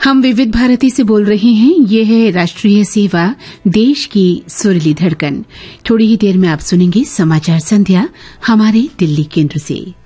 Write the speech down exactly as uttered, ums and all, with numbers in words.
हम विविध भारती से बोल रहे हैं। ये है राष्ट्रीय सेवा, देश की सुरीली धड़कन। थोड़ी ही देर में आप सुनेंगे समाचार संध्या हमारे दिल्ली केंद्र से।